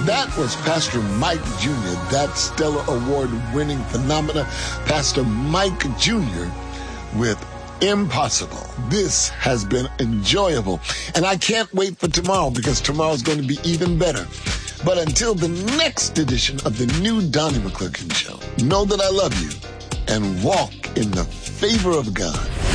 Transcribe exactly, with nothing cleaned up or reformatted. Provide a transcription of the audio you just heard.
That was Pastor Mike Junior, that Stellar Award-winning phenomena, Pastor Mike Junior with Impossible. This has been enjoyable, and I can't wait for tomorrow because tomorrow's going to be even better. But until the next edition of the new Donnie McClurkin Show, know that I love you and walk in the favor of God.